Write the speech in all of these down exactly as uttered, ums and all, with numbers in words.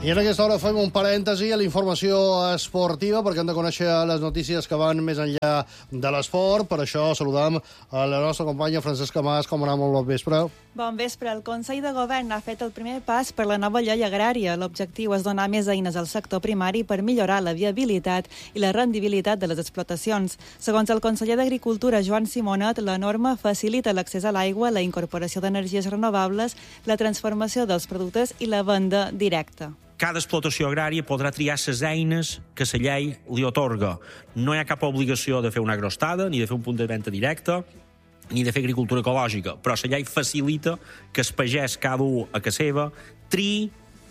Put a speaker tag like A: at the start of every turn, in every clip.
A: I en aquesta hora fem un parèntesi a la informació esportiva perquè hem de conèixer les notícies que van més enllà de l'esport. Per això saludam a la nostra companya Francesca Mas. Com anar? Molt bon vespre.
B: Bon vespre. El Consell de Govern ha fet el primer pas per la nova llei agrària. L'objectiu és donar més eines al sector primari per millorar la viabilitat i la rendibilitat de les explotacions. Segons el conseller d'Agricultura, Joan Simonet, la norma facilita l'accés a l'aigua, la incorporació d'energies renovables, la transformació dels productes i la venda directa.
C: Cada explotació agrària podrà triar les eines que la llei li atorga. No hi ha cap obligació de fer una agrostada, ni de fer un punt de venda directe, ni de fer agricultura ecològica, però la llei facilita que el pagès, cada un a casa seva, triï.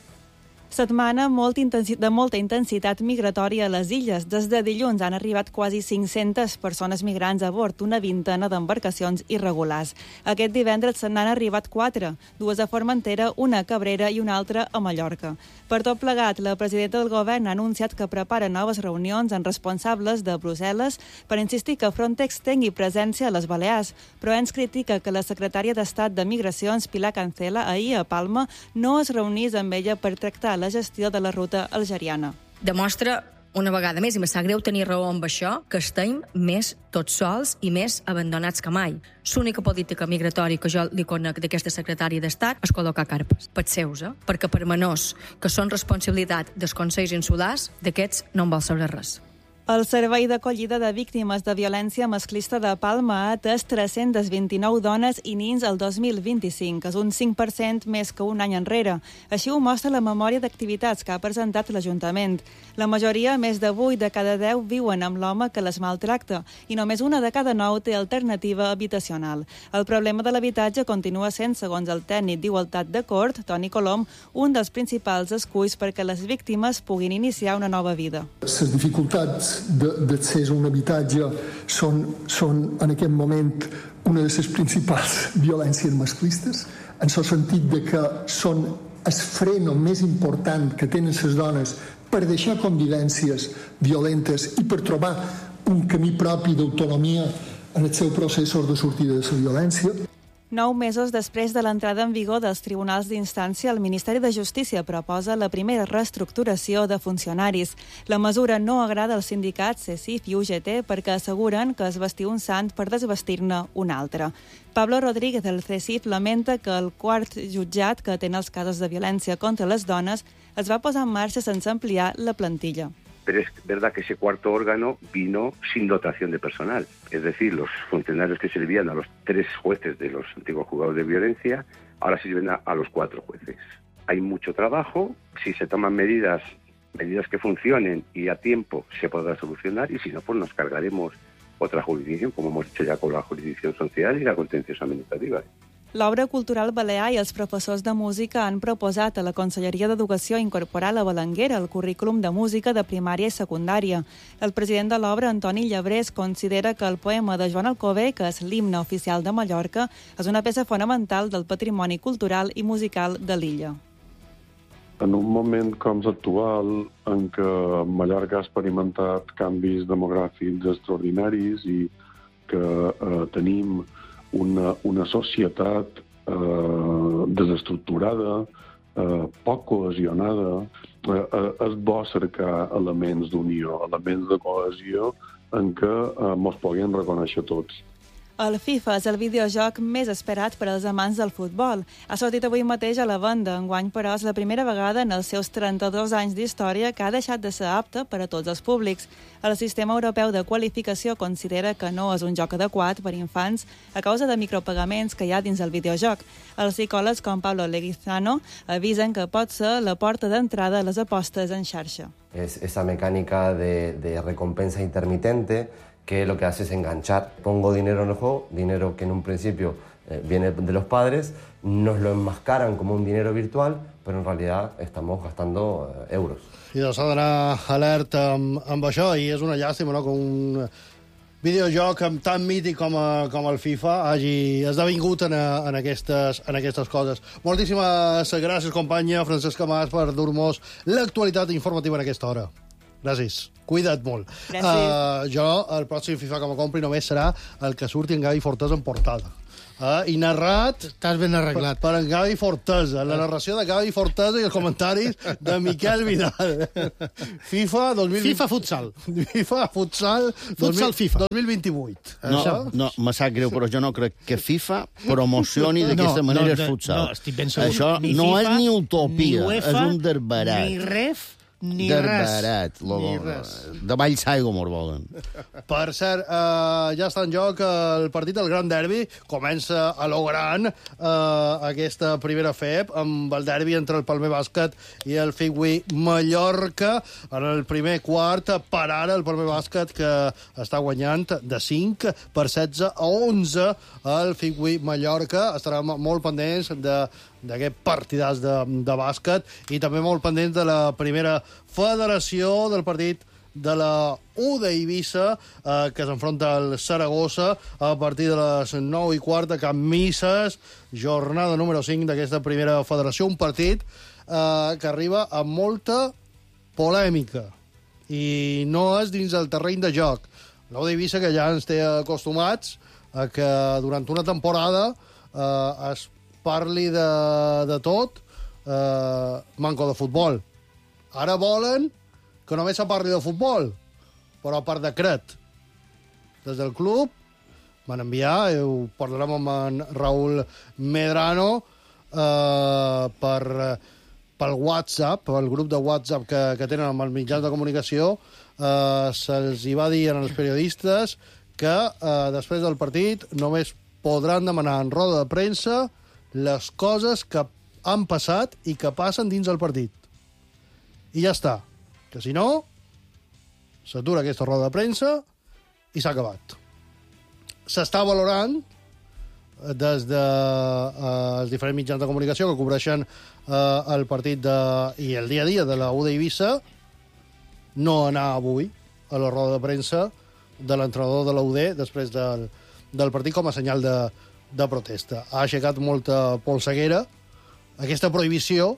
B: Setmana molt intensi- de molta intensitat migratòria a les illes. Des de dilluns han arribat quasi cinc-centes persones migrants a bord, una vintena d'embarcacions irregulars. Aquest divendres se n'han arribat quatre, dues a Formentera, una a Cabrera i una altra a Mallorca. Per tot plegat, la presidenta del govern ha anunciat que prepara noves reunions amb responsables de Brussel·les per insistir que Frontex tingui presència a les Balears, però ens critica que la secretària d'Estat de Migracions, Pilar Cancela, ahir a Palma, no es reunís amb ella per tractar la gestió de la ruta algeriana.
D: Demostra una vegada més, i me sap greu tenir raó amb això, que estem més tots sols i més abandonats que mai. L'única política migratòria que jo li conec d'aquesta secretària d'Estat és col·locar carpes, pels seus, eh? perquè per menors que són responsabilitat dels consells insulars, d'aquests no en vol saber res.
B: El Servei d'Acollida de Víctimes de Violència Masclista de Palma ha atès tres-centes vint-i-nou dones i nins el dos mil vint-i-cinc, és un cinc per cent més que un any enrere. Així ho mostra la memòria d'activitats que ha presentat l'Ajuntament. La majoria, més de vuit de cada deu, viuen amb l'home que les maltracta i només una de cada nou té alternativa habitacional. El problema de l'habitatge continua sent, segons el tècnic d'Igualtat de Cort, Toni Colom, un dels principals esculls perquè les víctimes puguin iniciar una nova vida.
E: Les dificultats d'accés a un habitatge són, són en aquest moment una de les principals violències masclistes, en el sentit de que són el freno més important que tenen les dones per deixar convivències violentes i per trobar un camí propi d'autonomia en els seus processos de sortida de la violència.
B: Nou mesos després de l'entrada en vigor dels tribunals d'instància, el Ministeri de Justícia proposa la primera reestructuració de funcionaris. La mesura no agrada als sindicats C E C I F i U G T perquè asseguren que es vestir un sant per desvestir-ne un altre. Pablo Rodríguez del C E C I F lamenta que el quart jutjat que atén els casos de violència contra les dones es va posar en marxa sense ampliar la plantilla.
F: Pero es verdad que ese cuarto órgano vino sin dotación de personal. Es decir, los funcionarios que servían a los tres jueces de los antiguos juzgados de violencia, ahora sirven a, a los cuatro jueces. Hay mucho trabajo, si se toman medidas, medidas que funcionen y a tiempo se podrá solucionar, y si no, pues nos cargaremos otra jurisdicción, como hemos hecho ya con la jurisdicción social y la contenciosa administrativa.
B: L'Obra Cultural Balear i els professors de música han proposat a la Conselleria d'Educació incorporar la Balenguera al currículum de música de primària i secundària. El president de l'obra, Antoni Llebrés, considera que el poema de Joan Alcover, que és l'himne oficial de Mallorca, és una peça fonamental del patrimoni cultural i musical de l'illa.
G: En un moment com l'actual, en què Mallorca ha experimentat canvis demogràfics extraordinaris i que eh, tenim una, una societat eh, desestructurada, eh, poc cohesionada, eh, és bo cercar elements d'unió, elements de cohesió en què eh, mos puguem reconèixer tots.
B: El FIFA és el videojoc més esperat per als amants del futbol. Ha sortit avui mateix a la venda. Enguany, però, és la primera vegada en els seus trenta-dos anys d'història que ha deixat de ser apte per a tots els públics. El sistema europeu de qualificació considera que no és un joc adequat per infants a causa de micropagaments que hi ha dins el videojoc. Els psicòlegs com Pablo Leguizano avisen que pot ser la porta d'entrada a les apostes en xarxa.
H: Es esa mecánica de, de recompensa intermitente que lo que hace es enganchar. Pongo dinero en el juego, dinero que en un principio eh, viene de los padres, nos lo enmascaran como un dinero virtual, però en realitat estamos gastando eh, euros.
A: I doncs s'ha d'anar alerta amb, amb això, i és una llàstima, no?, que un videojoc tan mític com, a, com el FIFA hagi esdevingut en, a, en, aquestes, en aquestes coses. Moltíssimes gràcies, companya Francesca Mas, per dur-nos l'actualitat informativa en aquesta hora. Gràcies. Cuida't molt.
B: Gràcies.
A: Uh, jo, el pròxim FIFA que me compri només serà el que surti en Gavi Fortès en portada. eh, i narrat...
I: Estàs ben arreglat.
A: Per, per en Gavi Fortesa. La narració de Gavi Fortesa i els comentaris de Miquel Vidal. FIFA dos mil vint...
I: FIFA Futsal.
A: FIFA Futsal...
I: Futsal FIFA.
A: dos mil vint-i-vuit.
J: No,
A: Això?
J: no, me sap greu, però jo no crec que FIFA promocioni d'aquesta
I: No,
J: manera
I: no,
J: el futsal.
I: no, estic ben segur.
J: Això
I: Ni
J: no
I: FIFA,
J: és ni utopia,
I: ni UEFA,
J: és un derbarat.
I: Ni ref, ni
J: derbarat.
I: res.
J: Lo,
I: Ni
J: lo,
I: res.
J: de Vall Saigomor volen.
A: Per cert, eh, ja està en joc el partit del Gran Derbi. Comença a lo gran eh, aquesta primera F E P amb el derbi entre el Palmer Bàsquet i el Figui Mallorca. En el primer quart, per ara, el Palmer Bàsquet que està guanyant de cinc per setze a onze el Figui Mallorca. Estarem molt pendents de d'aquest partidàs de, de bàsquet i també molt pendents de la primera federació del partit de la U d'Eivissa, eh, que s'enfronta al Saragossa a partir de les nou i quart a Can Misses, jornada número cinc d'aquesta primera federació, un partit eh, que arriba amb molta polèmica i no és dins el terreny de joc. La U d'Eivissa, que ja ens té acostumats a que durant una temporada eh, es parli de, de tot, eh, manco de futbol. Ara volen que només se parli de futbol, però per decret. Des del club van enviar, i ho parlarem amb en Raúl Medrano, eh, per, pel WhatsApp, pel grup de WhatsApp que, que tenen amb els mitjans de comunicació, eh, se'ls hi va dir als periodistes que eh, després del partit només podran demanar en roda de premsa les coses que han passat i que passen dins el partit. I ja està. Que si no, s'atura aquesta roda de premsa i s'ha acabat. S'està valorant des dels de, eh, diferents mitjans de comunicació que cobreixen eh, el partit de, i el dia a dia de la U d'Eivissa no anar avui a la roda de premsa de l'entrenador de la U D després del, del partit com a senyal de, de protesta. Ha aixecat molta polseguera aquesta prohibició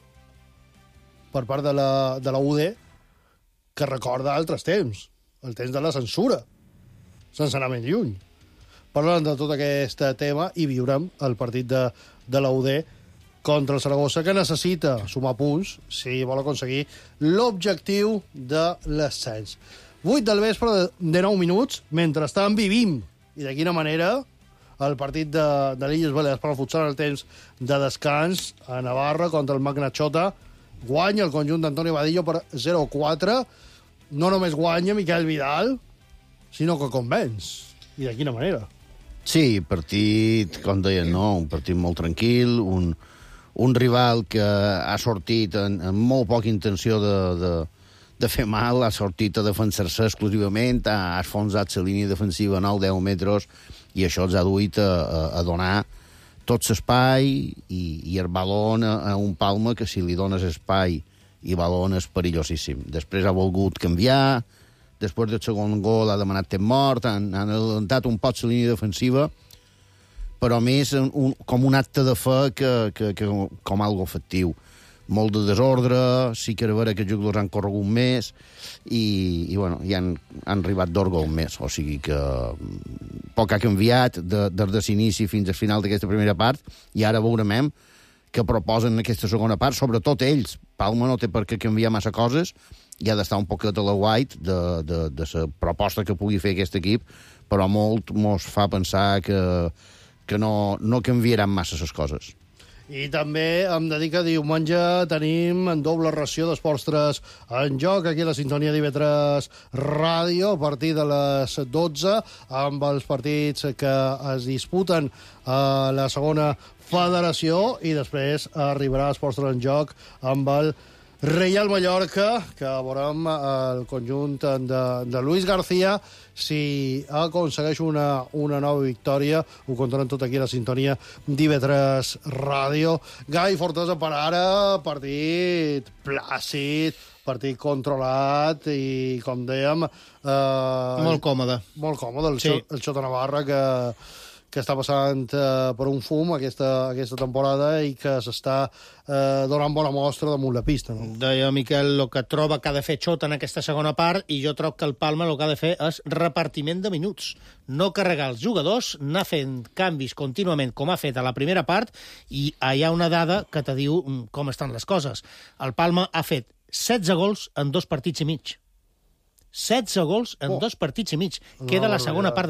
A: per part de la, de la U D que recorda altres temps, el temps de la censura, sense anar més lluny. Parlant de tot aquest tema i viurem el partit de, de la U D contra el Saragossa, que necessita sumar punts si vol aconseguir l'objectiu de l'ascens. vuit del vespre de nou minuts, mentrestant vivim, i de quina manera, el partit de, de l'Illes Balears per al futsal en el temps de descans a Navarra contra el Magnachota. Guanya el conjunt d'Antonio Vadillo per zero a quatre. No només guanya Miquel Vidal, sinó que convenç. I de quina manera?
J: Sí, partit, com deien, no? Un partit molt tranquil, un, un rival que ha sortit amb, amb molt poca intenció de, de, de fer mal, ha sortit a defensar-se exclusivament, ha esfonsat la línia defensiva nou a deu metres i això els ha duit a, a, a donar tot l'espai i, i el balon a, a un Palma que si li dones espai i balon és perillosíssim. Després ha volgut canviar, després del segon gol ha demanat temps mort, han, han adelantat un poc la línia defensiva, però més un, com un acte de fe que, que, que com algo efectiu. Molt de desordre, sí que era vera que els jugadors han corregut més i, i bueno, ja han, han arribat dos gols més, o sigui que poc ha canviat de, des de l'inici fins al final d'aquesta primera part i ara veurem que proposen aquesta segona part, sobretot ells. Palma no té per què canviar massa coses i ha d'estar un poquet a la white de, de, de la proposta que pugui fer aquest equip, però molt mos fa pensar que, que no, no canviaran massa les coses.
A: I també em de dir que diumenge tenim en doble ració d'Esports tres en joc, aquí a la sintonia d'I V tres Ràdio, a partir de les dotze, amb els partits que es disputen a la segona federació, i després arribarà Esports tres en joc amb el Reial Mallorca, que veurem el conjunt de, de Luis García si aconsegueix una, una nova victòria. Ho contarem tot aquí a la sintonia d'I V tres Ràdio. Gai Fortesa per ara, partit plàcid, partit controlat i, com dèiem... Eh,
I: molt còmode.
A: Molt còmode, el,
I: sí.
A: el Xota Navarra, que, que està passant eh, per un fum aquesta, aquesta temporada i que s'està eh, donant bona mostra damunt la pista. No?
I: Deia Miquel el que troba que ha de fer Xota en aquesta segona part, i jo trobo que el Palma el que ha de fer és repartiment de minuts. No carregar els jugadors, anar fent canvis contínuament, com ha fet a la primera part, i hi ha una dada que te diu com estan les coses. El Palma ha fet setze gols en dos partits i mig. setze gols en oh. dos partits i mig. Queda la segona part